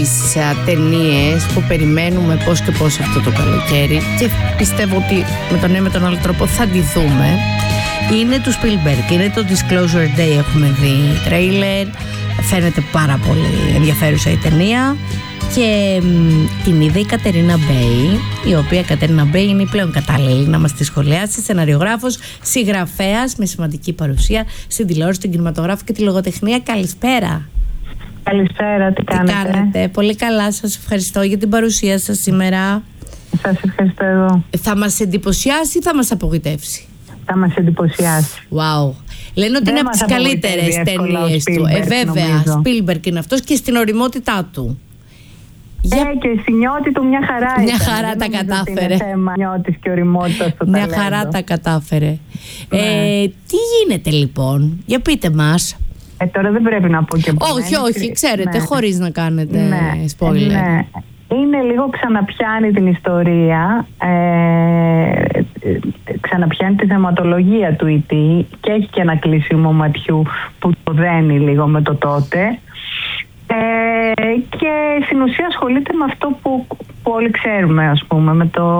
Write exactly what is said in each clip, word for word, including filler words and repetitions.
τις ταινίες που περιμένουμε πώς και πώς αυτό το καλοκαίρι, και πιστεύω ότι με τον ένα με τον άλλο τρόπο θα τη δούμε, είναι του Spielberg. Είναι το Disclosure Day, έχουμε δει τρέιλερ, φαίνεται πάρα πολύ ενδιαφέρουσα η ταινία και μ, την είδε η Κατερίνα Μπέι, η οποία Κατερίνα Μπέι είναι η πλέον κατάλληλη να μας τη σχολιάσει, σεναριογράφος, συγγραφέας με σημαντική παρουσία στην τηλεόραση, στην κινηματογράφο και τη λογοτεχνία. Καλησπέρα. Καλησπέρα, τι κάνετε? Τι κάνετε? Πολύ καλά, σας ευχαριστώ για την παρουσία σας σήμερα. Σας ευχαριστώ εγώ. Θα μας εντυπωσιάσει ή θα μας απογοητεύσει? Θα μας εντυπωσιάσει. Wow. Λένε ότι Δεν είναι από τις καλύτερες ταινίες του. Ε, βέβαια, Spielberg είναι αυτός και στην οριμότητά του. Για... Ε, και στη νιώτη του μια χαρά Μια ήταν. χαρά τα κατάφερε. Είναι θέμα νιώτης και οριμότητας στο Μια ταλέντο. χαρά τα κατάφερε. Ναι. Ε, τι γίνεται λοιπόν? Για πείτε μας. Ε, τώρα δεν πρέπει να πω και πολύ. Όχι, όχι, ξέρετε, ναι. χωρίς να κάνετε ναι. spoiler. Ναι. Είναι λίγο ξαναπιάνει την ιστορία, ε, ξαναπιάνει τη θεματολογία του ι τι και έχει και ένα κλείσιμο ματιού που το δένει λίγο με το τότε. Ε, και στην ουσία ασχολείται με αυτό που, που όλοι ξέρουμε, ας πούμε, με το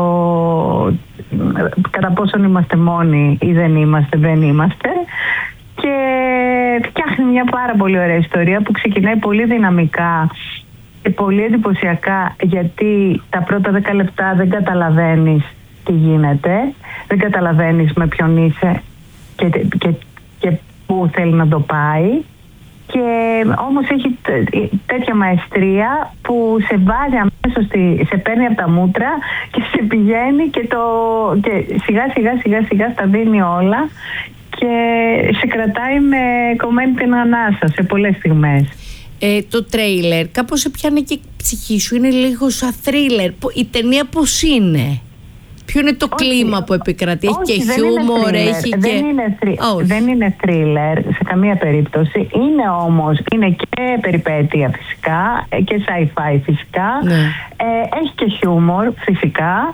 κατά πόσον είμαστε μόνοι ή δεν είμαστε, δεν είμαστε. Και φτιάχνει μια πάρα πολύ ωραία ιστορία που ξεκινάει πολύ δυναμικά και πολύ εντυπωσιακά, γιατί τα πρώτα δέκα λεπτά δεν καταλαβαίνεις τι γίνεται, δεν καταλαβαίνεις με ποιον είσαι και, και, και πού θέλει να το πάει, και όμως έχει τέτοια μαεστρία που σε βάζει αμέσως, στη, σε παίρνει από τα μούτρα και σε πηγαίνει και, το, και σιγά σιγά σιγά σιγά στα δίνει όλα και σε κρατάει με κομμένη την ανάσα σε πολλές στιγμές. Ε, το τρέιλερ κάπως σε πιάνει και η ψυχή σου, είναι λίγο σαν θρίλερ. Η ταινία πώς είναι? Ποιο είναι το όχι, κλίμα που επικρατεί? Έχει και χιούμορ, έχει και... Δεν είναι, θρι... δεν είναι θρίλερ σε καμία περίπτωση. Είναι όμως, είναι και περιπέτεια φυσικά και sci-fi φυσικά. Ναι. Ε, έχει και χιούμορ φυσικά.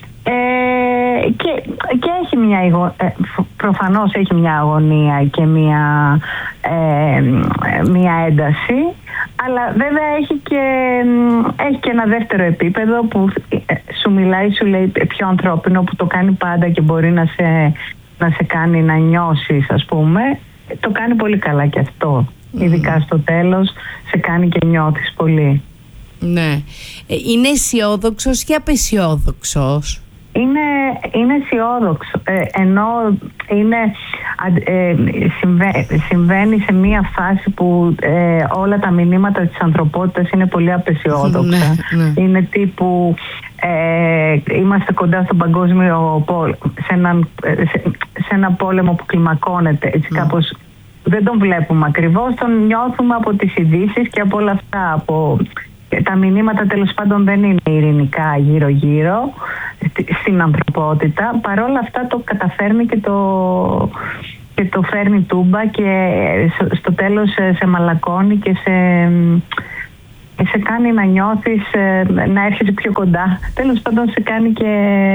Ε, και, και έχει μια ε, προφανώς έχει μια αγωνία και μια, ε, μια ένταση, αλλά βέβαια έχει και, έχει και ένα δεύτερο επίπεδο που σου μιλάει, σου λέει πιο ανθρώπινο, που το κάνει πάντα και μπορεί να σε, να σε κάνει να νιώσεις, ας πούμε. Το κάνει πολύ καλά και αυτό, mm. ειδικά στο τέλος σε κάνει και νιώθεις πολύ. Ναι. Είναι αισιόδοξος ή απαισιόδοξος? Είναι, είναι αισιόδοξο, ε, ενώ είναι, ε, συμβα, συμβαίνει σε μία φάση που ε, όλα τα μηνύματα της ανθρωπότητας είναι πολύ απαισιόδοξα. Ναι, ναι. Είναι τύπου ε, είμαστε κοντά στον παγκόσμιο πόλεμο, σε, έναν, σε, σε ένα πόλεμο που κλιμακώνεται, έτσι mm. κάπως δεν τον βλέπουμε ακριβώς, τον νιώθουμε από τις ειδήσεις και από όλα αυτά, από... Τα μηνύματα τέλος πάντων δεν είναι ειρηνικά γύρω-γύρω στην ανθρωπότητα. Παρόλα αυτά το καταφέρνει και το, και το φέρνει τούμπα και στο τέλος σε μαλακώνει και σε, σε κάνει να νιώθεις, να έρχεσαι πιο κοντά. Τέλος πάντων σε κάνει και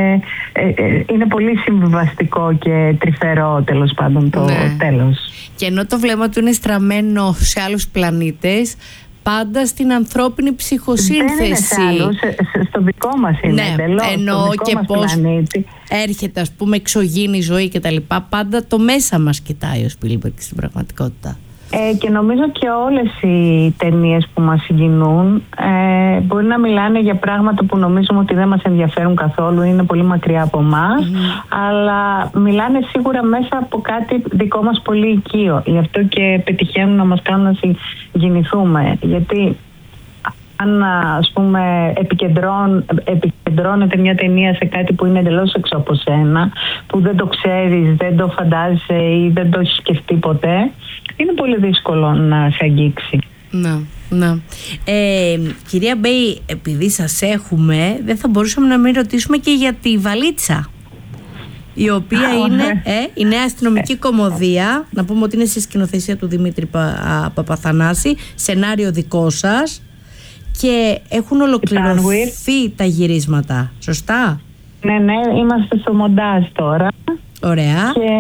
είναι πολύ συμβιβαστικό και τρυφερό τέλος πάντων το ναι. τέλος. Και ενώ το βλέμμα του είναι στραμμένο σε άλλους πλανήτες, πάντα στην ανθρώπινη ψυχοσύνθεση. Δεν είναι σε άλλους, στο δικό μας είναι, ναι, εντελώς, εννοώ και πώς πλανήτη. Έρχεται, ας πούμε, εξωγήινη ζωή και τα λοιπά. Πάντα το μέσα μας κοιτάει ο Spielberg στην πραγματικότητα. Ε, και νομίζω και όλες οι ταινίες που μας συγκινούν ε, μπορεί να μιλάνε για πράγματα που νομίζουμε ότι δεν μας ενδιαφέρουν καθόλου, είναι πολύ μακριά από εμάς, mm. αλλά μιλάνε σίγουρα μέσα από κάτι δικό μας πολύ οικείο. Γι' αυτό και πετυχαίνουν να μας κάνουν να συγκινηθούμε. Γιατί αν, ας πούμε, επικεντρών, επικεντρώνεται μια ταινία σε κάτι που είναι εντελώς έξω από σένα, που δεν το ξέρεις, δεν το φαντάζεσαι ή δεν το έχεις σκεφτεί ποτέ, είναι πολύ δύσκολο να σε αγγίξει. Να, να. Ε, κυρία Μπέι, επειδή σας έχουμε, δεν θα μπορούσαμε να μην ρωτήσουμε και για τη Βαλίτσα, η οποία είναι, ε, είναι αστυνομική κομμωδία. Να πούμε ότι είναι στη σκηνοθεσία του Δημήτρη Πα, Παπαθανάση, σενάριο δικό σας, και έχουν ολοκληρωθεί τα γυρίσματα, σωστά? Ναι, ναι, είμαστε στο μοντάζ τώρα. Ωραία. Και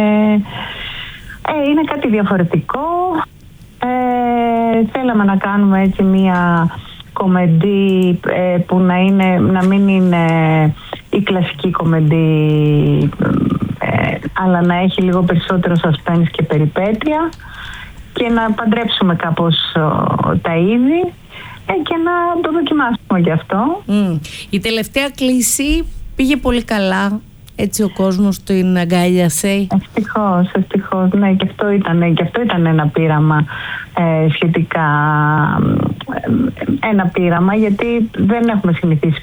ε, είναι κάτι διαφορετικό. Ε, θέλαμε να κάνουμε έτσι μία κομεντί ε, που να, είναι, να μην είναι η κλασική κομεντί, ε, αλλά να έχει λίγο περισσότερο suspense και περιπέτεια, και να παντρέψουμε κάπως ο, τα είδη ε, και να το δοκιμάσουμε γι' αυτό. Mm. Η τελευταία κλίση πήγε πολύ καλά. Έτσι ο κόσμος την αγκάλιασε. Ευτυχώς, ευτυχώς, ναι, και αυτό ήταν, και αυτό ήταν ένα πείραμα ε, σχετικά, ε, ένα πείραμα, γιατί δεν έχουμε συνηθίσει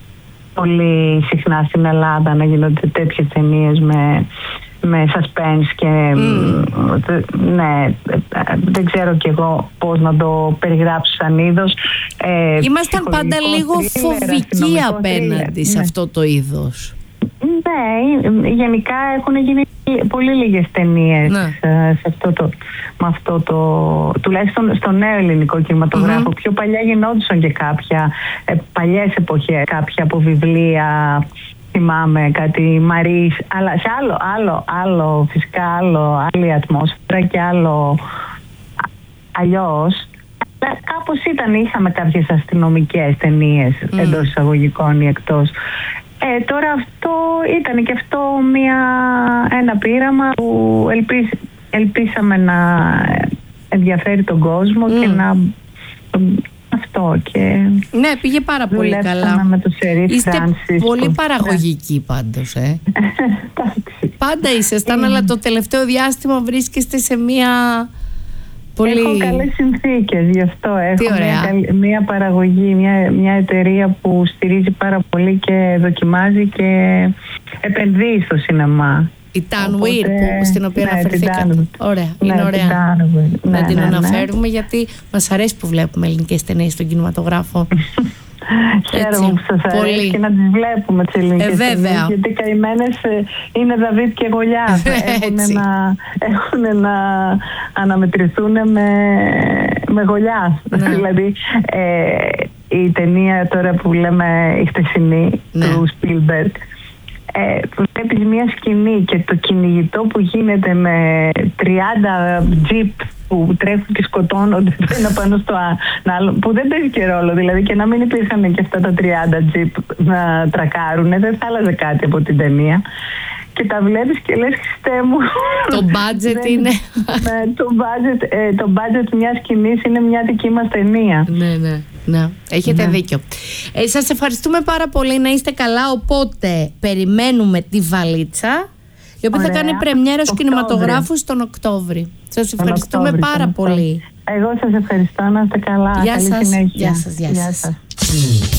πολύ συχνά στην Ελλάδα να γίνονται τέτοιες ταινίες με, με suspense και mm. ναι, δεν ξέρω κι εγώ πώς να το περιγράψω σαν είδος. Ε, Ήμασταν πάντα λίγο φοβικοί απέναντι σε ναι. αυτό το είδος. Ναι, γενικά έχουν γίνει πολύ λίγες ταινίες ναι. σε αυτό το, με αυτό το, τουλάχιστον στο νέο ελληνικό κινηματογράφο. Mm-hmm. Πιο παλιά γινόντουσαν και κάποια ε, παλιές εποχές, κάποια από βιβλία, θυμάμαι κάτι Μαρίς, αλλά σε άλλο, άλλο, άλλο φυσικά άλλο, άλλη ατμόσφαιρα και άλλο αλλιώς. Κάπως ήταν, είχαμε κάποιες αστυνομικές ταινίες mm. εντός εισαγωγικών ή εκτός. Ε, τώρα αυτό ήταν και αυτό μια, ένα πείραμα που ελπίσ, ελπίσαμε να ενδιαφέρει τον κόσμο mm. και να αυτό και ναι, πήγε πάρα πολύ καλά. Με το είστε Francis, πολύ που... παραγωγικοί πάντως ε. Πάντα ήσασταν, αλλά το τελευταίο διάστημα βρίσκεστε σε μια πολύ... Έχω καλές συνθήκες, γι' αυτό έχω μια, μια παραγωγή, μια, μια εταιρεία που στηρίζει πάρα πολύ και δοκιμάζει και επενδύει στο σινεμά. Η Tanweer, που στην οποία ναι, αναφερθήκατε. Ωραία, ναι, είναι ωραία ναι, να την ναι, ναι, αναφέρουμε, γιατί μας αρέσει που βλέπουμε ελληνικές ταινίες στον κινηματογράφο. Χαίρομαι που σας αρέσει πολύ. Και να τις βλέπουμε τις ελληνικές ε, ταινίες, γιατί καημένες είναι Δαβίδ και Γολιάθ. Έχουν να, έχουν να αναμετρηθούν με, με Γολιάθ. Ναι. Δηλαδή ε, η ταινία τώρα που λέμε η χτεσινή, ναι, του Spielberg, Ε, βλέπεις μια σκηνή και το κυνηγητό που γίνεται με τριάντα τζιπ που τρέχουν και σκοτώνονται το ένα πάνω στο άλλο, που δεν παίζει και ρόλο, δηλαδή, και να μην υπήρχαν και αυτά τα τριάντα τζιπ να τρακάρουν, δεν θα άλλαζε κάτι από την ταινία. Και τα βλέπεις και λες, Χριστέ μου, το budget είναι ναι, το budget, ε, το budget μιας σκηνής είναι μια δική μας ταινία. Ναι, ναι, ναι. Έχετε ναι. δίκιο. ε, Σας ευχαριστούμε πάρα πολύ, να είστε καλά. Οπότε περιμένουμε τη Βαλίτσα, η οποία Ωραία. θα κάνει πρεμιέρα στους κινηματογράφους τον Οκτώβρη. Σας ευχαριστούμε Οκτώβρη, πάρα πολύ. Εγώ σας ευχαριστώ, να είστε καλά. Γεια Καλή σας. συνέχεια. Γεια σας, γεια σας. Γεια σας.